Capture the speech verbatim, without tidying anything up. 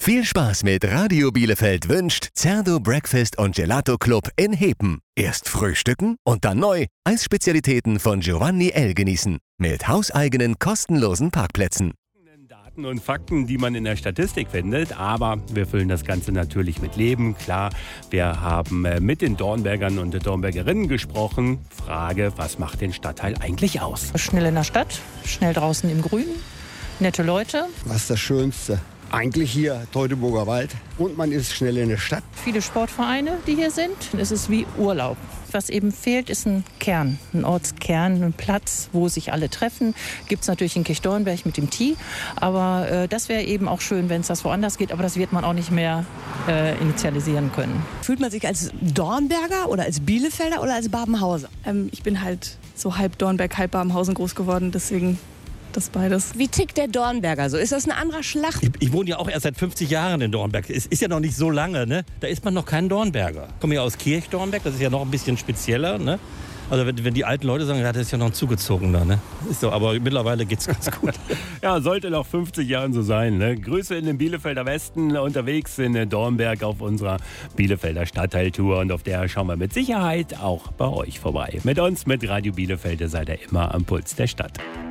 Viel Spaß mit Radio Bielefeld wünscht Zerdo Breakfast und Gelato Club in Hepen. Erst frühstücken und dann neu Eisspezialitäten von Giovanni L. genießen. Mit hauseigenen kostenlosen Parkplätzen. Daten und Fakten, die man in der Statistik findet, aber wir füllen das Ganze natürlich mit Leben. Klar, wir haben mit den Dornbergern und den Dornbergerinnen gesprochen. Frage, was macht den Stadtteil eigentlich aus? Schnell in der Stadt, schnell draußen im Grün, nette Leute. Was ist das Schönste? Eigentlich hier Teutoburger Wald und man ist schnell in der Stadt. Viele Sportvereine, die hier sind. Es ist wie Urlaub. Was eben fehlt, ist ein Kern, ein Ortskern, ein Platz, wo sich alle treffen. Gibt es natürlich in Kirchdornberg mit dem Tee, aber äh, das wäre eben auch schön, wenn es das woanders geht, aber das wird man auch nicht mehr äh, initialisieren können. Fühlt man sich als Dornberger oder als Bielefelder oder als Babenhauser? Ähm, ich bin halt so halb Dornberg, halb Babenhausen groß geworden, deswegen das beides. Wie tickt der Dornberger so? Ist das eine andere Schlacht? Ich, ich wohne ja auch erst seit fünfzig Jahren in Dornberg. Es ist ja noch nicht so lange, ne? Da ist man noch kein Dornberger. Ich komme ja aus Kirchdornberg, das ist ja noch ein bisschen spezieller, ne? Also wenn, wenn die alten Leute sagen, ja, das ist ja noch ein Zugezogener, ne? Ist so, aber mittlerweile geht's ganz gut. Ja, sollte nach fünfzig Jahren so sein, ne? Grüße in den Bielefelder Westen, unterwegs in Dornberg auf unserer Bielefelder Stadtteiltour und auf der schauen wir mit Sicherheit auch bei euch vorbei. Mit uns, mit Radio Bielefeld, seid ihr immer am Puls der Stadt.